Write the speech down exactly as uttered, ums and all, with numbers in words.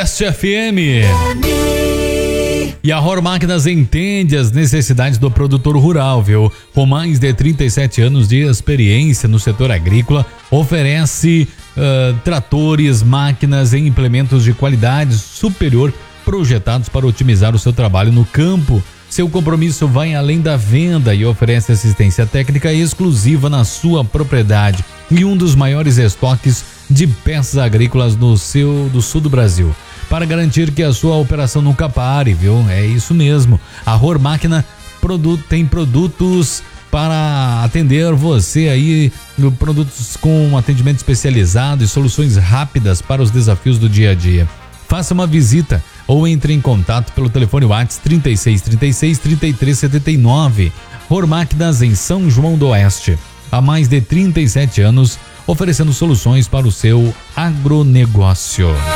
Best F M. E a Hor Máquinas entende as necessidades do produtor rural, viu? Com mais de trinta e sete anos de experiência no setor agrícola, oferece uh, tratores, máquinas e implementos de qualidade superior projetados para otimizar o seu trabalho no campo. Seu compromisso vai além da venda e oferece assistência técnica exclusiva na sua propriedade e um dos maiores estoques de peças agrícolas no seu, do sul do Brasil. Para garantir que a sua operação nunca pare, viu? É isso mesmo. A Hor Máquina produto, tem produtos para atender você aí, produtos com atendimento especializado e soluções rápidas para os desafios do dia a dia. Faça uma visita ou entre em contato pelo telefone WhatsApp trinta e seis, trinta e seis, trinta e três, setenta e nove. Hor Máquinas em São João do Oeste. Há mais de trinta e sete anos, oferecendo soluções para o seu agronegócio.